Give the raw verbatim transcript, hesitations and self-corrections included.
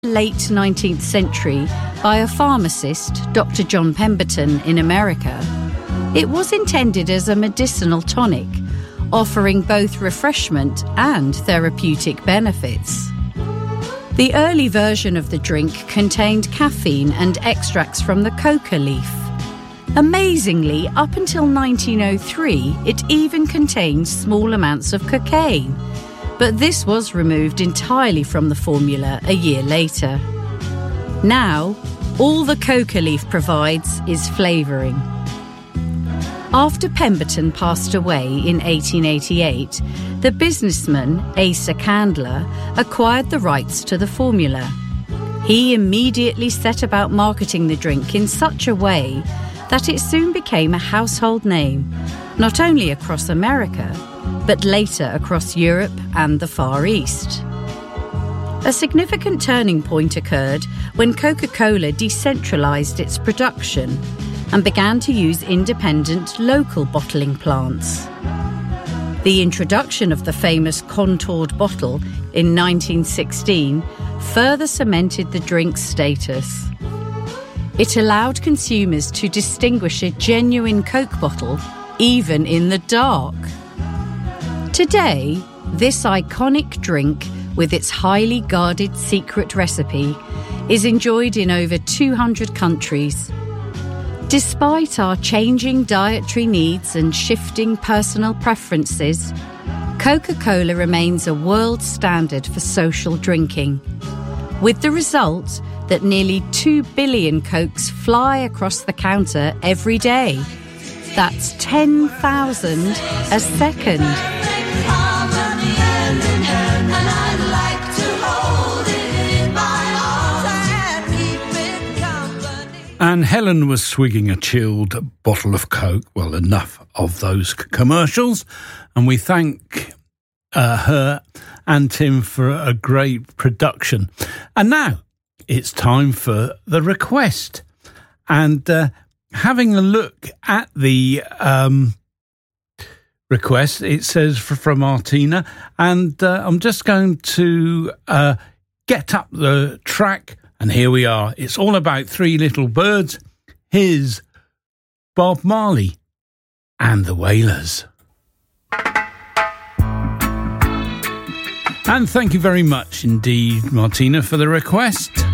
late nineteenth century by a pharmacist, Doctor John Pemberton, in America, it was intended as a medicinal tonic, offering both refreshment and therapeutic benefits. The early version of the drink contained caffeine and extracts from the coca leaf. Amazingly, up until nineteen oh three, it even contained small amounts of cocaine, but this was removed entirely from the formula a year later. Now, all the coca leaf provides is flavouring. After Pemberton passed away in eighteen eighty-eight, the businessman Asa Candler acquired the rights to the formula. He immediately set about marketing the drink in such a way that it soon became a household name, not only across America, but later across Europe and the Far East. A significant turning point occurred when Coca-Cola decentralised its production and began to use independent local bottling plants. The introduction of the famous contoured bottle in nineteen sixteen further cemented the drink's status. It allowed consumers to distinguish a genuine Coke bottle even in the dark. Today, this iconic drink, with its highly guarded secret recipe, is enjoyed in over two hundred countries. Despite our changing dietary needs and shifting personal preferences, Coca-Cola remains a world standard for social drinking, with the result that nearly two billion Cokes fly across the counter every day. That's ten thousand a second. And Helen was swigging a chilled bottle of Coke. Well, enough of those c- commercials. And we thank uh, her and Tim for a great production. And now it's time for the request. And uh, having a look at the um, request, it says for, from Martina. And uh, I'm just going to uh, get up the track. And here we are. It's all about Three Little Birds. Here's Bob Marley and the Wailers. And thank you very much indeed, Martina, for the request.